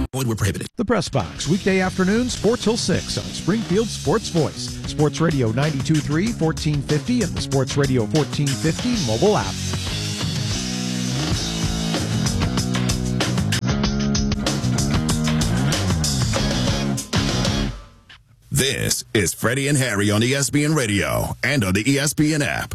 Were prohibited. The Press Box, weekday afternoons, 4 till 6 on Springfield Sports Voice. Sports Radio 92.3, 1450, and the Sports Radio 1450 mobile app. This is Freddie and Harry on ESPN Radio and on the ESPN app.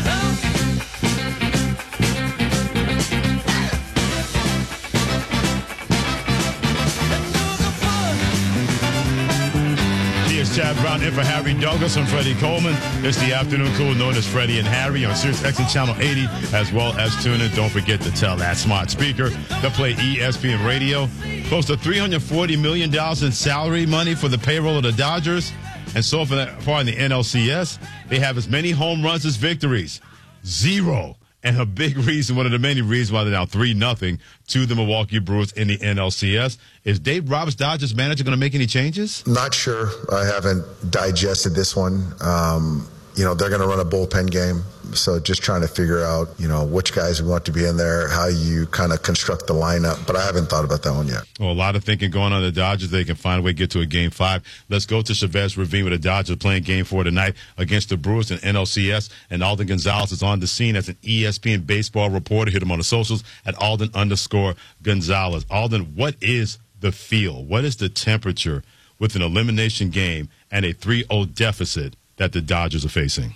Here's Chad Brown in for Harry Douglas and Freddie Coleman. It's the afternoon crew known as Freddie and Harry on Sirius XM Channel 80, as well as tune in. Don't forget to tell that smart speaker to play ESPN Radio. Close to $340 million in salary money for the payroll of the Dodgers. And so far in the NLCS, they have as many home runs as victories. 0. And a big reason, one of the many reasons why they're now 3-0 to the Milwaukee Brewers in the NLCS. Is Dave Roberts, Dodgers manager, going to make any changes? Not sure. I haven't digested this one. They're going to run a bullpen game. So just trying to figure out, which guys we want to be in there, how you kind of construct the lineup. But I haven't thought about that one yet. Well, a lot of thinking going on the Dodgers. They can find a way to get to a Game 5. Let's go to Chavez Ravine with the Dodgers playing Game 4 tonight against the Brewers in NLCS. And Alden Gonzalez is on the scene as an ESPN baseball reporter. Hit him on the socials at Alden_Gonzalez. Alden, what is the feel? What is the temperature with an elimination game and a 3-0 deficit that the Dodgers are facing?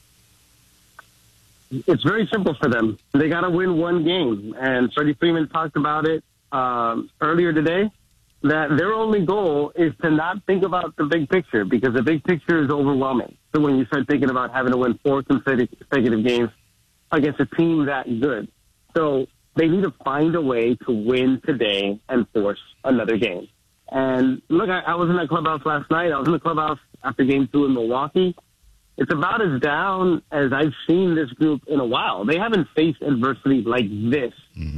It's very simple for them. They got to win one game. And Freddie Freeman talked about it earlier today, that their only goal is to not think about the big picture, because the big picture is overwhelming. So when you start thinking about having to win 4 consecutive games against a team that good. So they need to find a way to win today and force another game. And look, I was in that clubhouse last night. I was in the clubhouse after Game 2 in Milwaukee. It's about as down as I've seen this group in a while. They haven't faced adversity like this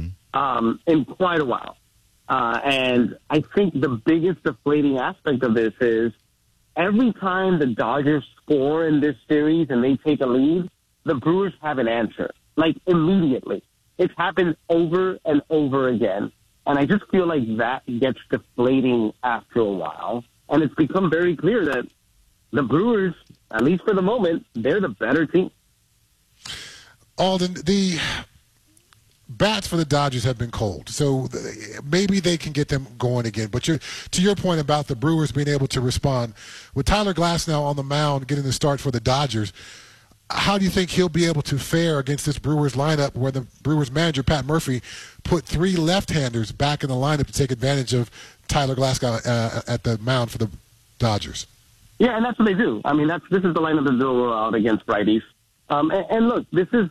in quite a while. And I think the biggest deflating aspect of this is every time the Dodgers score in this series and they take a lead, the Brewers have an answer, like immediately. It's happened over and over again. And I just feel like that gets deflating after a while. And it's become very clear that the Brewers, at least for the moment, they're the better team. Alden, the bats for the Dodgers have been cold, so maybe they can get them going again. But to your point about the Brewers being able to respond, with Tyler Glasnow on the mound getting the start for the Dodgers, how do you think he'll be able to fare against this Brewers lineup where the Brewers manager, Pat Murphy, put 3 left-handers back in the lineup to take advantage of Tyler Glasnow at the mound for the Dodgers? Yeah, and that's what they do. I mean, this is the lineup that they'll roll out against righties. And look, this is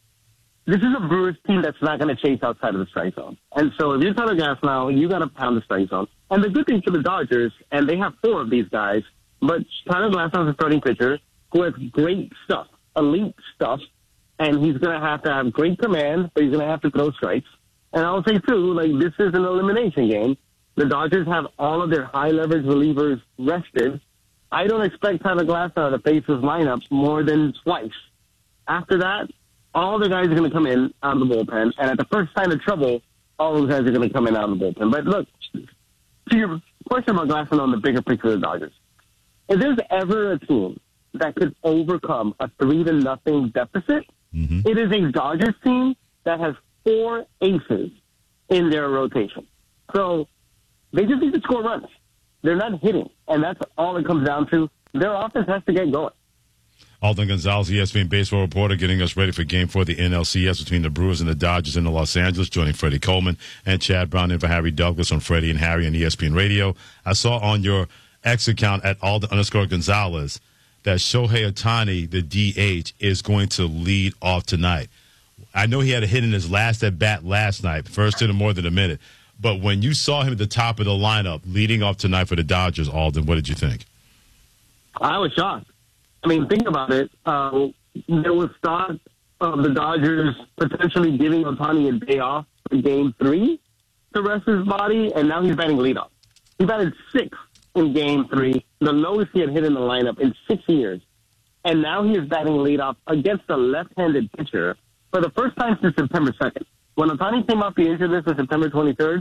a Brewers team that's not going to chase outside of the strike zone. And so if you're Tyler Glasnow, you got to pound the strike zone. And the good thing for the Dodgers, and they have 4 of these guys, but Tyler Glasnow is a starting pitcher who has great stuff, elite stuff, and he's going to have great command, but he's going to have to throw strikes. And I'll say, too, this is an elimination game. The Dodgers have all of their high-leverage relievers rested. I don't expect Tyler Glasnow to face his lineup more than twice. After that, all the guys are going to come in out of the bullpen, and at the first sign of trouble, all those guys are going to come in out of the bullpen. But look, to your question about Glasnow on the bigger picture of the Dodgers, if there's ever a team that could overcome a 3-0 deficit, it is a Dodgers team that has 4 aces in their rotation. So they just need to score runs. They're not hitting, and that's all it comes down to. Their offense has to get going. Alden Gonzalez, ESPN baseball reporter, getting us ready for Game 4 of the NLCS between the Brewers and the Dodgers in Los Angeles, joining Freddie Coleman and Chad Brown in for Harry Douglas on Freddie and Harry on ESPN Radio. I saw on your X account at Alden_Gonzalez that Shohei Ohtani, the DH, is going to lead off tonight. I know he had a hit in his last at-bat last night, first in more than a minute. But when you saw him at the top of the lineup leading off tonight for the Dodgers, Alden, what did you think? I was shocked. I mean, think about it. There was thought of the Dodgers potentially giving Ohtani a day off for Game 3 to rest his body, and now he's batting leadoff. He batted 6th in Game 3, the lowest he had hit in the lineup in 6 years. And now he is batting leadoff against a left-handed pitcher for the first time since September 2nd. When Ohtani came off the injured list on September 23rd,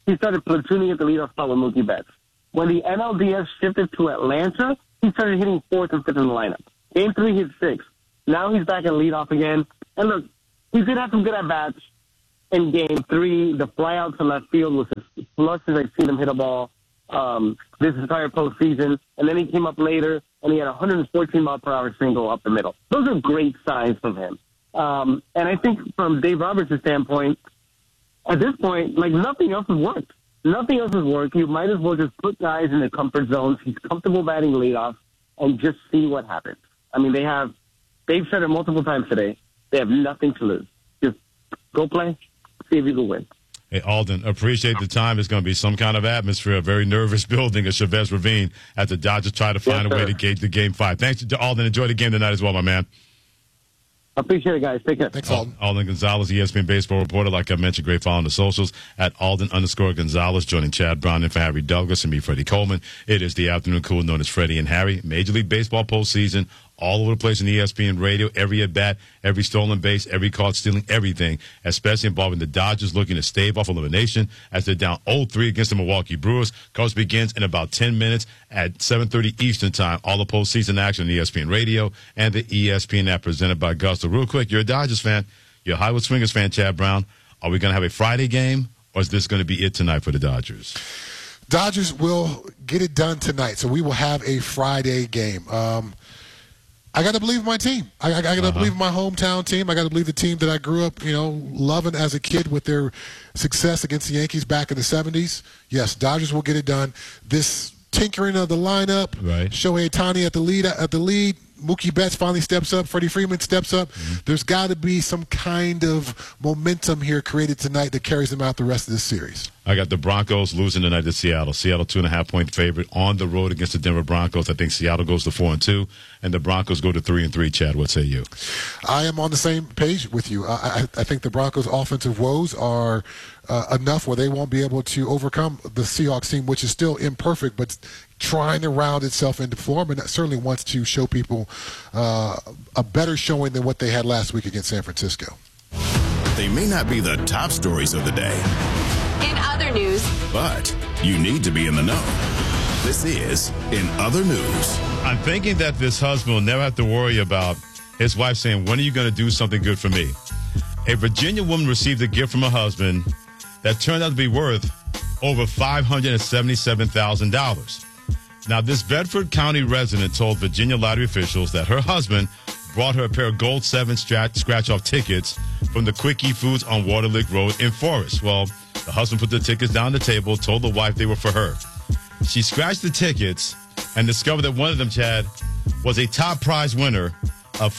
he started platooning at the leadoff spot with Mookie Betts. When the NLDS shifted to Atlanta, he started hitting fourth and fifth in the lineup. Game 3, hit 6. Now he's back at leadoff again. And look, he did have some good at-bats in Game 3. The flyout to left field was as flush as I've seen him hit a ball this entire postseason. And then he came up later, and he had a 114-mile-per-hour single up the middle. Those are great signs from him. And I think from Dave Roberts' standpoint, at this point, like, nothing else has worked. Nothing else has worked. You might as well just put guys in the comfort zones. He's comfortable batting leadoff and just see what happens. I mean, they've said it multiple times today. They have nothing to lose. Just go play, see if you can win. Hey, Alden, appreciate the time. It's going to be some kind of atmosphere, a very nervous building at Chavez Ravine as the Dodgers try to find a way to gauge the Game 5. Thanks to Alden. Enjoy the game tonight as well, my man. I appreciate it, guys. Take care. Thanks, Alden. Alden Gonzalez, ESPN baseball reporter. Like I mentioned, great follow on the socials at Alden_Gonzalez, joining Chad Brown and for Harry Douglas and me, Freddie Coleman. It is the afternoon cool known as Freddie and Harry. Major League Baseball postseason, all over the place on ESPN radio, every at-bat, every stolen base, every caught stealing, everything, especially involving the Dodgers looking to stave off elimination as they're down 0-3 against the Milwaukee Brewers. Coverage begins in about 10 minutes at 7:30 Eastern Time. All the postseason action on ESPN radio and the ESPN app presented by Gusto. Real quick, you're a Dodgers fan. You're a Hollywood Swingers fan, Chad Brown. Are we going to have a Friday game, or is this going to be it tonight for the Dodgers? Dodgers will get it done tonight, so we will have a Friday game. I got to believe my team. I got to believe my hometown team. I got to believe the team that I grew up, loving as a kid with their success against the Yankees back in the 70s. Yes, Dodgers will get it done. This tinkering of the lineup, right. Shohei Ohtani at the lead. Mookie Betts finally steps up. Freddie Freeman steps up. Mm-hmm. There's got to be some kind of momentum here created tonight that carries them out the rest of this series. I got the Broncos losing tonight to Seattle. Seattle 2.5-point favorite on the road against the Denver Broncos. I think Seattle goes to 4-2, and the Broncos go to 3-3. Chad, what say you? I am on the same page with you. I think the Broncos' offensive woes are enough where they won't be able to overcome the Seahawks team, which is still imperfect, but trying to round itself into form, and certainly wants to show people a better showing than what they had last week against San Francisco. They may not be the top stories of the day. In other news. But you need to be in the know. This is In Other News. I'm thinking that this husband will never have to worry about his wife saying, when are you going to do something good for me? A Virginia woman received a gift from her husband that turned out to be worth over $577,000. Now, this Bedford County resident told Virginia lottery officials that her husband brought her a pair of Gold 7 scratch-off tickets from the Quickie Foods on Water Lick Road in Forest. Well, the husband put the tickets down on the table, told the wife they were for her. She scratched the tickets and discovered that one of them, Chad, was a top prize winner of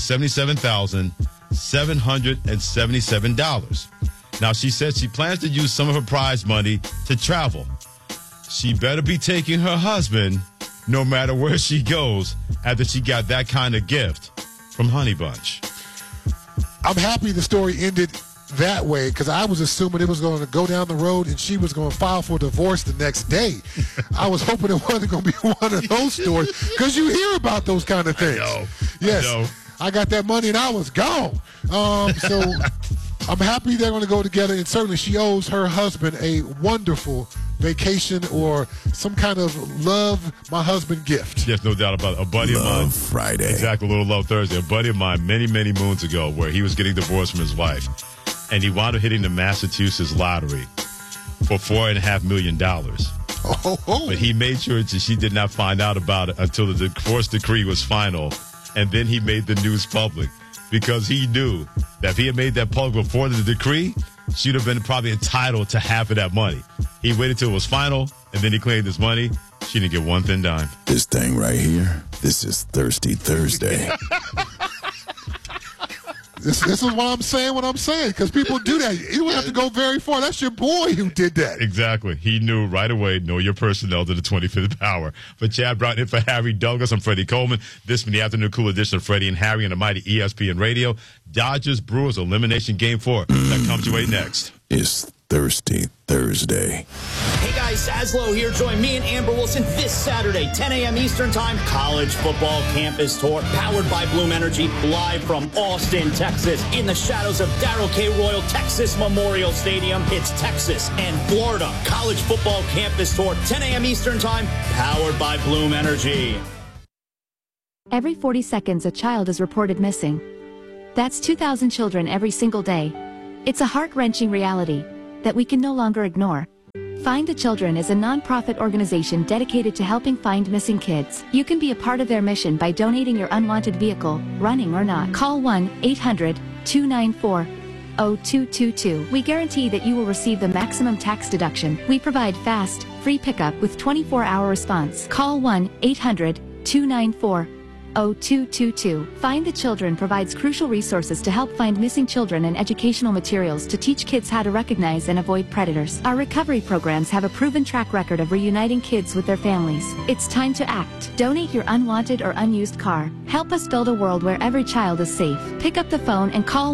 $577,777. Now, she said she plans to use some of her prize money to travel. She better be taking her husband no matter where she goes after she got that kind of gift from Honey Bunch. I'm happy the story ended that way because I was assuming it was going to go down the road and she was going to file for divorce the next day. I was hoping it wasn't going to be one of those stories because you hear about those kind of things. Yes, I got that money and I was gone. So I'm happy they're going to go together, and certainly she owes her husband a wonderful vacation or some kind of love my husband gift. Yes, no doubt about it. A buddy of mine. Friday. Exactly, a little Love Thursday. A buddy of mine many, many moons ago where he was getting divorced from his wife, and he wound up hitting the Massachusetts lottery for $4.5 million. But he made sure that she did not find out about it until the divorce decree was final, and then he made the news public because he knew that if he had made that public before the decree, she'd have been probably entitled to half of that money. He waited till it was final, and then he claimed his money. She didn't get one thin dime. This thing right here, this is Thirsty Thursday. This is what I'm saying, because people do that. You don't have to go very far. That's your boy who did that. Exactly. He knew right away, know your personnel to the 25th hour. For Chad Brown and for Harry Douglas, I'm Freddie Coleman. This has been the afternoon cool edition of Freddie and Harry on the mighty ESPN Radio. Dodgers Brewers elimination game 4. That comes your way next. It's Thirsty Thursday. Hey guys, Sazlo here. Join me and Amber Wilson this Saturday, 10 a.m. Eastern Time. College Football Campus Tour, powered by Bloom Energy, live from Austin, Texas. In the shadows of Darrell K. Royal Texas Memorial Stadium, it's Texas and Florida. College Football Campus Tour, 10 a.m. Eastern Time, powered by Bloom Energy. Every 40 seconds, a child is reported missing. That's 2,000 children every single day. It's a heart-wrenching reality that we can no longer ignore. Find the Children is a non-profit organization dedicated to helping find missing kids. You can be a part of their mission by donating your unwanted vehicle, running or not. Call 1-800-294-0222. We guarantee that you will receive the maximum tax deduction. We provide fast, free pickup with 24-hour response. Call 1-800-294-0222. Find the Children provides crucial resources to help find missing children and educational materials to teach kids how to recognize and avoid predators. Our recovery programs have a proven track record of reuniting kids with their families. It's time to act. Donate your unwanted or unused car. Help us build a world where every child is safe. Pick up the phone and call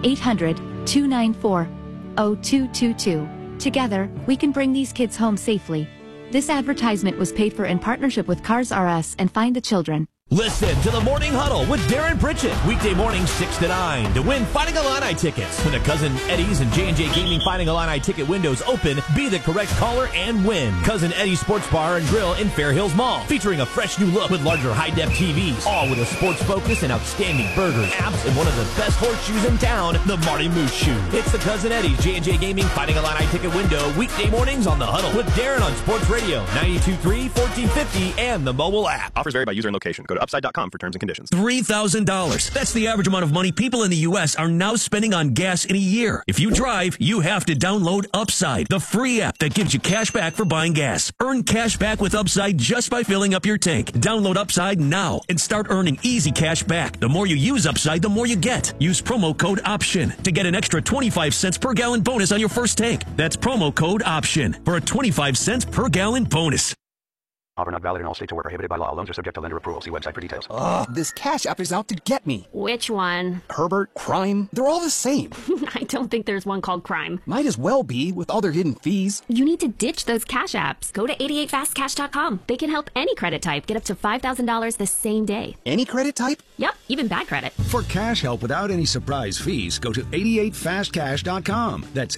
1-800-294-0222. Together, we can bring these kids home safely. This advertisement was paid for in partnership with Cars R Us and Find the Children. Listen to the Morning Huddle with Darren Pritchett. Weekday mornings 6 to 9 to win Fighting Illini tickets. When the Cousin Eddie's and J&J Gaming Fighting Illini ticket windows open, be the correct caller and win. Cousin Eddie's Sports Bar and Grill in Fair Hills Mall. Featuring a fresh new look with larger high-def TVs. All with a sports focus and outstanding burgers, apps, and one of the best horseshoes in town, the Marty Moose Shoe. It's the Cousin Eddie's J&J Gaming Fighting Illini ticket window. Weekday mornings on the Huddle with Darren on Sports Radio 92.3, 1450, and the mobile app. Offers vary by user and location. Go to upside.com for terms and conditions. $3,000. That's the average amount of money people in the U.S. are now spending on gas in a year. If you drive, you have to download Upside, the free app that gives you cash back for buying gas. Earn cash back with Upside just by filling up your tank. Download Upside now and start earning easy cash back. The more you use Upside, the more you get. Use promo code OPTION to get an extra 25 cents per gallon bonus on your first tank. That's promo code OPTION for a 25 cents per gallon bonus. Offer not valid in all states or where prohibited by law. Loans are subject to lender approval. See website for details. Ugh, this Cash App is out to get me. Which one? Herbert, Crime, they're all the same. I don't think there's one called Crime. Might as well be with all their hidden fees. You need to ditch those Cash Apps. Go to 88fastcash.com. They can help any credit type get up to $5,000 the same day. Any credit type? Yep, even bad credit. For cash help without any surprise fees, go to 88fastcash.com. That's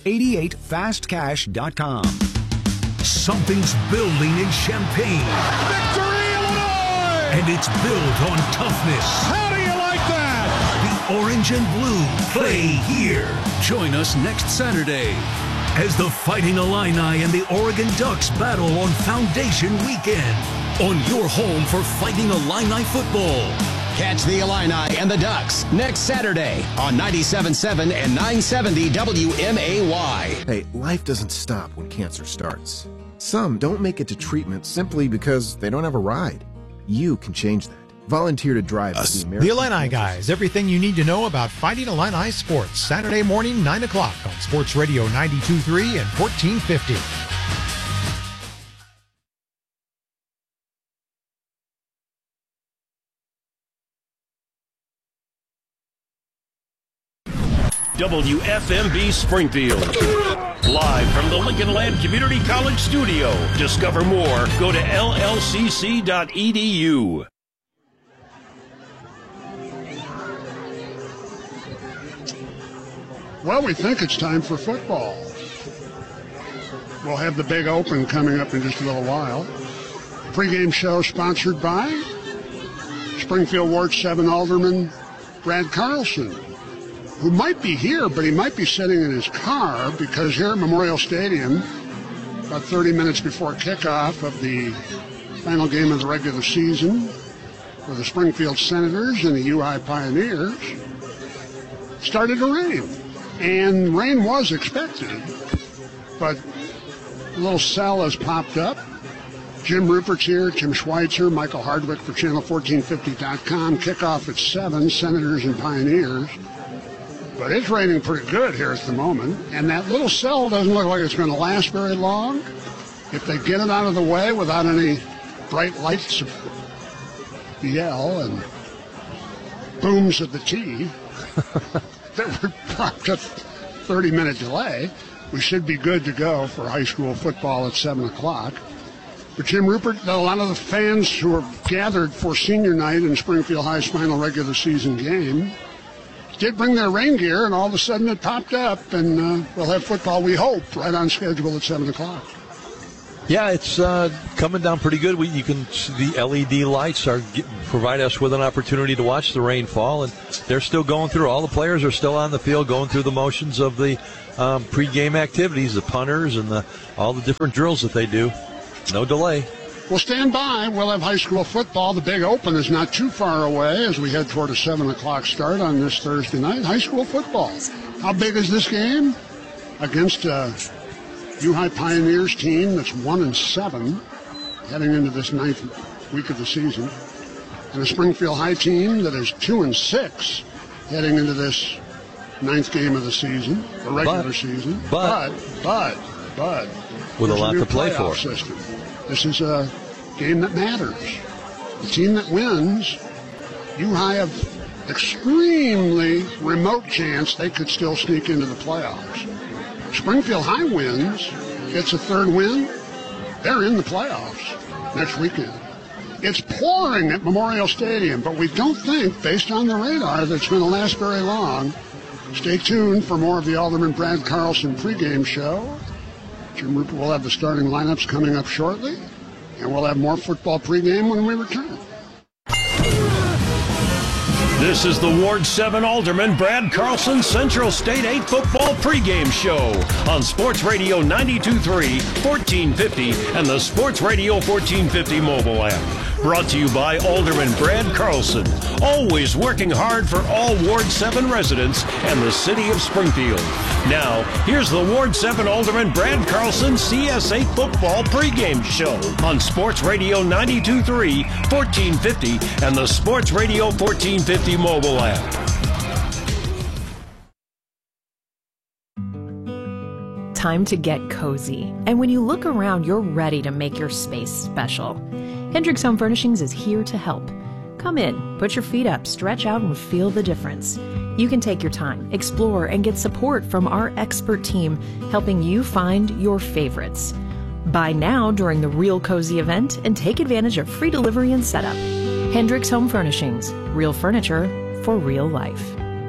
88fastcash.com. Something's building in Champaign. Victory, Illinois! And it's built on toughness. How do you like that? The orange and blue play here. Join us next Saturday as the Fighting Illini and the Oregon Ducks battle on Foundation Weekend on your home for Fighting Illini football. Catch the Illini and the Ducks next Saturday on 97.7 and 970 WMAY. Hey, life doesn't stop when cancer starts. Some don't make it to treatment simply because they don't have a ride. You can change that. Volunteer to drive the American. The Illini Guys, everything you need to know about Fighting Illini sports. Saturday morning, 9 o'clock on Sports Radio 92.3 and 1450. WFMB Springfield. Live from the Lincoln Land Community College studio. Discover more. Go to llcc.edu. Well, we think it's time for football. We'll have the big open coming up in just a little while. Pre-game show sponsored by Springfield Ward 7 Alderman Brad Carlson, who might be here, but he might be sitting in his car because here at Memorial Stadium, about 30 minutes before kickoff of the final game of the regular season for the Springfield Senators and the UI Pioneers, started to rain. And rain was expected, but a little cell has popped up. Jim Rupert's here, Tim Schweitzer, Michael Hardwick for Channel1450.com. Kickoff at 7, Senators and Pioneers. But it's raining pretty good here at the moment, and that little cell doesn't look like it's going to last very long. If they get it out of the way without any bright lights of the L and booms of the T, that would prompt a 30-minute delay. we should be good to go for high school football at 7 o'clock. But Jim Rupert, a lot of the fans who are gathered for senior night in Springfield High's final regular season game did bring their rain gear, and all of a sudden it popped up, and we'll have football, we hope, right on schedule at 7 o'clock. Yeah, it's coming down pretty good. You can see the LED lights provide us with an opportunity to watch the rain fall, and they're still going through. All the players are still on the field going through the motions of the pregame activities, the punters and all the different drills that they do. No delay. Well, stand by. We'll have high school football. The Big Open is not too far away as we head toward a 7 o'clock start on this Thursday night. High school football. How big is this game? Against U-High Pioneers team that's 1-7 heading into this 9th week of the season, and a Springfield High team that is 2-6 heading into this 9th game of the season, the regular season. But with a lot to play for. System. This is a game that matters. The team that wins, U-High have extremely remote chance they could still sneak into the playoffs. Springfield High wins, gets a third win, they're in the playoffs next weekend. It's pouring at Memorial Stadium, but we don't think, based on the radar, that it's going to last very long. Stay tuned for more of the Alderman Brad Carlson pregame show. Jim Rupert will have the starting lineups coming up shortly, and we'll have more football pregame when we return. This is the Ward 7 Alderman Brad Carlson Central State 8 football pregame show on Sports Radio 92.3, 1450, and the Sports Radio 1450 mobile app. Brought to you by Alderman Brad Carlson, always working hard for all Ward 7 residents and the city of Springfield. Now, here's the Ward 7 Alderman Brad Carlson CS8 football pregame show on Sports Radio 92.3, 1450, and the Sports Radio 1450 mobile app. Time to get cozy. And when you look around, you're ready to make your space special. Hendricks Home Furnishings is here to help. Come in, put your feet up, stretch out, and feel the difference. You can take your time, explore, and get support from our expert team helping you find your favorites. Buy now during the Real Cozy event and take advantage of free delivery and setup. Hendricks Home Furnishings, real furniture for real life.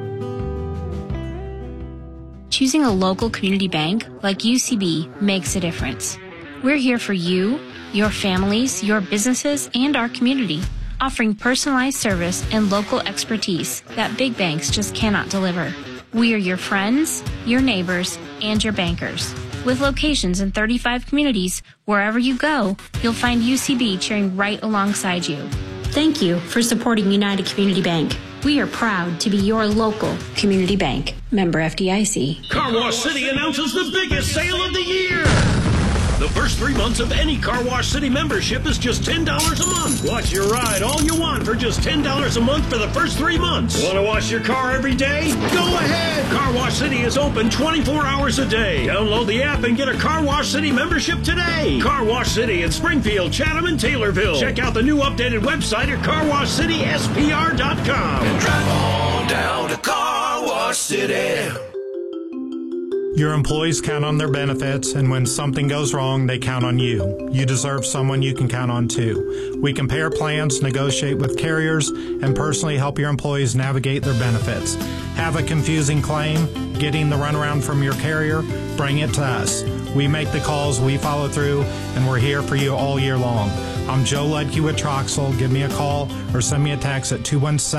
Choosing a local community bank like UCB makes a difference. We're here for you, your families, your businesses, and our community, offering personalized service and local expertise that big banks just cannot deliver. We are your friends, your neighbors, and your bankers. With locations in 35 communities, wherever you go, you'll find UCB cheering right alongside you. Thank you for supporting United Community Bank. We are proud to be your local community bank. Member FDIC. Car Wash City announces the biggest sale of the year. The first 3 months of any Car Wash City membership is just $10 a month. Watch your ride all you want for just $10 a month for the first 3 months. Want to wash your car every day? Go ahead. Car Wash City is open 24 hours a day. Download the app and get a Car Wash City membership today. Car Wash City in Springfield, Chatham, and Taylorville. Check out the new updated website at carwashcityspr.com. And drive on down to Car Wash City. Your employees count on their benefits, and when something goes wrong, they count on you. You deserve someone you can count on too. We compare plans, negotiate with carriers, and personally help your employees navigate their benefits. Have a confusing claim? Getting the runaround from your carrier? Bring it to us. We make the calls, we follow through, and we're here for you all year long. I'm Joe Ledke with Troxel. Give me a call or send me a text at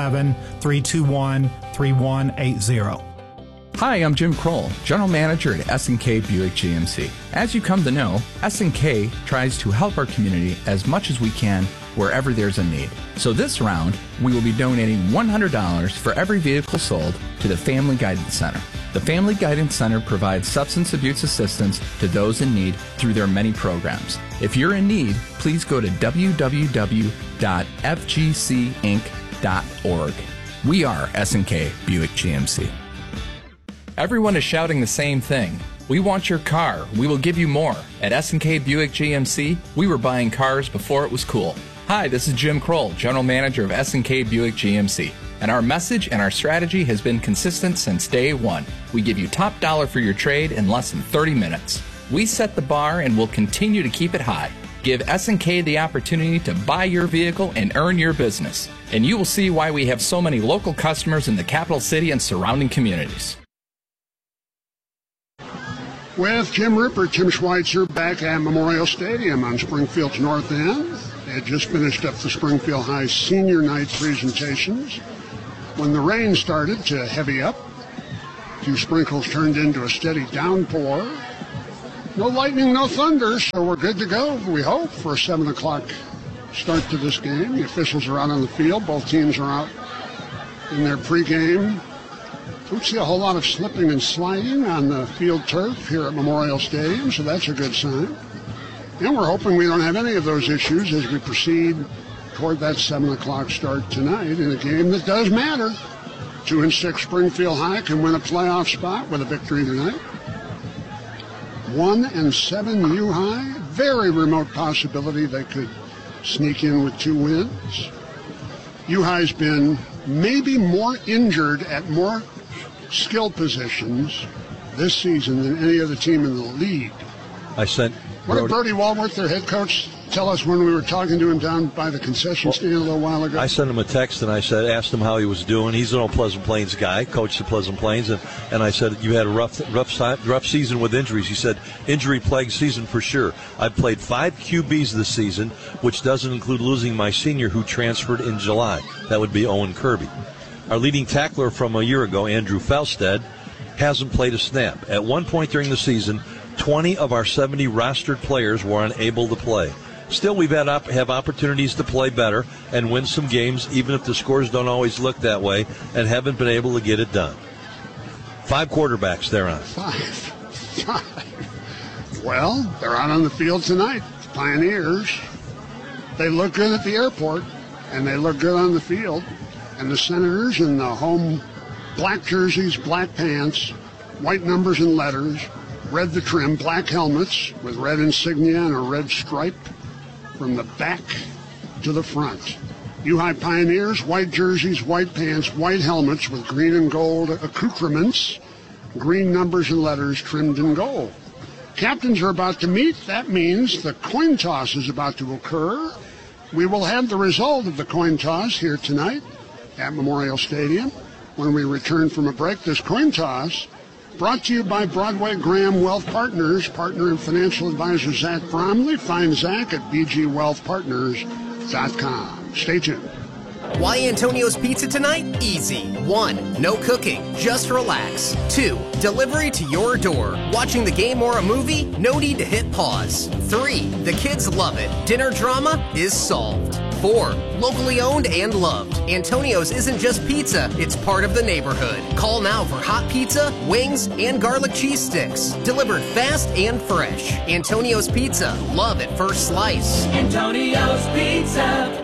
217-321-3180. Hi, I'm Jim Kroll, General Manager at S&K Buick GMC. As you come to know, S&K tries to help our community as much as we can wherever there's a need. So this round, we will be donating $100 for every vehicle sold to the Family Guidance Center. The Family Guidance Center provides substance abuse assistance to those in need through their many programs. If you're in need, please go to www.fgcinc.org. We are S&K Buick GMC. Everyone is shouting the same thing. We want your car. We will give you more. At S&K Buick GMC, we were buying cars before it was cool. Hi, this is Jim Kroll, General Manager of S&K Buick GMC. And our message and our strategy has been consistent since day one. We give you top dollar for your trade in less than 30 minutes. We set the bar and will continue to keep it high. Give S&K the opportunity to buy your vehicle and earn your business. And you will see why we have so many local customers in the capital city and surrounding communities. With Jim Rupert, Tim Schweitzer back at Memorial Stadium on Springfield's north end. They had just finished up the Springfield High senior night presentations when the rain started to heavy up. A few sprinkles turned into a steady downpour. No lightning, no thunder, so we're good to go, we hope, for a 7 o'clock start to this game. The officials are out on the field. Both teams are out in their pregame. Don't see a whole lot of slipping and sliding on the field turf here at Memorial Stadium, so that's a good sign. And we're hoping we don't have any of those issues as we proceed toward that 7 o'clock start tonight in a game that does matter. 2-6 Springfield High can win a playoff spot with a victory tonight. 1-7 U High, very remote possibility they could sneak in with 2 wins. U High's been maybe more injured at more skill positions this season than any other team in the league. What did Brody Walworth, their head coach, tell us when we were talking to him down by the concession stand a little while ago? I sent him a text and I asked him how he was doing. He's an old Pleasant Plains guy, coached at Pleasant Plains, and I said, you had a rough season with injuries. He said, injury-plagued season for sure. I've played 5 QBs this season, which doesn't include losing my senior who transferred in July. That would be Owen Kirby. Our leading tackler from a year ago, Andrew Falstad, hasn't played a snap. At one point during the season, 20 of our 70 rostered players were unable to play. Still, we've have opportunities to play better and win some games, even if the scores don't always look that way, and haven't been able to get it done. 5 quarterbacks they're on. 5. Well, they're out on the field tonight. Pioneers. They look good at the airport, and they look good on the field. And the Senators in the home black jerseys, black pants, white numbers and letters, red the trim, black helmets with red insignia and a red stripe from the back to the front. U-High Pioneers, white jerseys, white pants, white helmets with green and gold accoutrements, green numbers and letters trimmed in gold. Captains are about to meet. That means the coin toss is about to occur. We will have the result of the coin toss here tonight at Memorial Stadium when we return from a break. This coin toss brought to you by Broadway Graham Wealth Partners, partner and financial advisor Zach Bromley. Find Zach at bgwealthpartners.com. Stay tuned. Why Antonio's Pizza tonight? Easy. 1. No cooking. Just relax. 2. Delivery to your door. Watching the game or a movie? No need to hit pause. 3. The kids love it. Dinner drama is solved. 4. Locally owned and loved. Antonio's isn't just pizza, it's part of the neighborhood. Call now for hot pizza, wings, and garlic cheese sticks. Delivered fast and fresh. Antonio's Pizza. Love at first slice. Antonio's Pizza.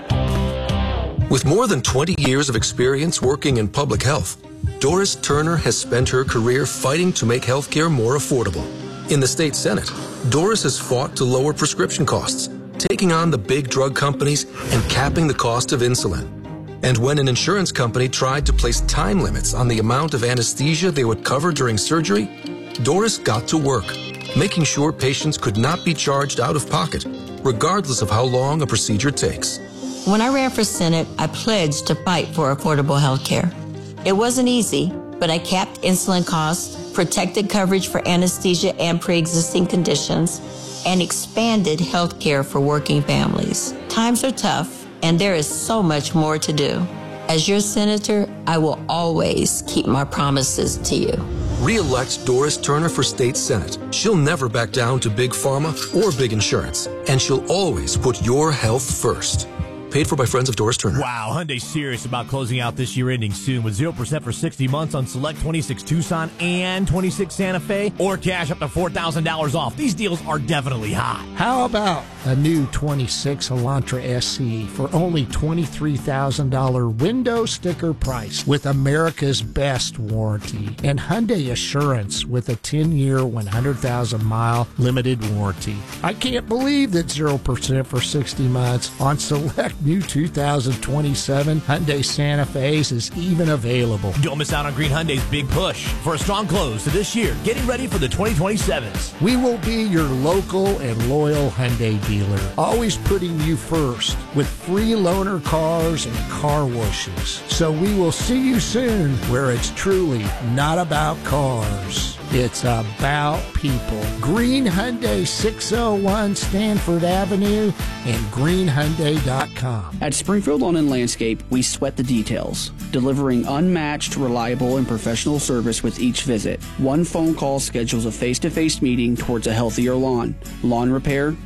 With more than 20 years of experience working in public health, Doris Turner has spent her career fighting to make healthcare more affordable. In the state Senate, Doris has fought to lower prescription costs, taking on the big drug companies and capping the cost of insulin. And when an insurance company tried to place time limits on the amount of anesthesia they would cover during surgery, Doris got to work, making sure patients could not be charged out of pocket, regardless of how long a procedure takes. When I ran for Senate, I pledged to fight for affordable health care. It wasn't easy, but I capped insulin costs, protected coverage for anesthesia and pre-existing conditions, and expanded health care for working families. Times are tough, and there is so much more to do. As your senator, I will always keep my promises to you. Re-elect Doris Turner for State Senate. She'll never back down to big pharma or big insurance, and she'll always put your health first. Paid for by friends of Doris Turner. Wow, Hyundai's serious about closing out this year ending soon with 0% for 60 months on select 26 Tucson and 26 Santa Fe, or cash up to $4,000 off. These deals are definitely hot. How about a new 26 Elantra SE for only $23,000 window sticker price with America's best warranty and Hyundai Assurance with a 10-year, 100,000-mile limited warranty. I can't believe that 0% for 60 months on select new 2027 Hyundai Santa Fe is even available. Don't miss out on Green Hyundai's big push for a strong close to this year, getting ready for the 2027s. We will be your local and loyal Hyundai dealer, always putting you first with free loaner cars and car washes. So we will see you soon where it's truly not about cars. It's about people. Green Hyundai 601 Stanford Avenue and greenhyundai.com. At Springfield Lawn and Landscape, we sweat the details, delivering unmatched, reliable, and professional service with each visit. One phone call schedules a face-to-face meeting towards a healthier lawn. Lawn repair,